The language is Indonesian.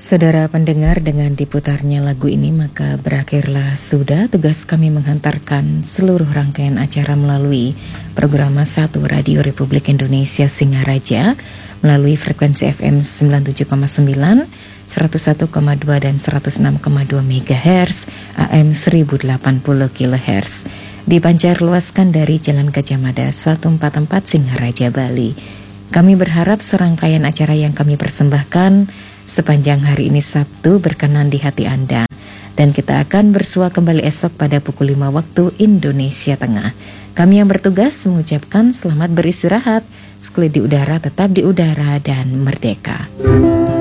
Saudara pendengar, dengan diputarnya lagu ini maka berakhirlah sudah tugas kami menghantarkan seluruh rangkaian acara melalui program 1 Radio Republik Indonesia Singaraja melalui frekuensi FM 97,9, 101,2 dan 106,2 MHz, AM 1080 kHz. Dipancar luaskan dari Jalan Gajah Mada 144 Singaraja, Bali. Kami berharap serangkaian acara yang kami persembahkan sepanjang hari ini Sabtu berkenan di hati Anda. Dan kita akan bersua kembali esok pada pukul 5 waktu Indonesia Tengah. Kami yang bertugas mengucapkan selamat beristirahat. Sekali di udara, tetap di udara dan merdeka.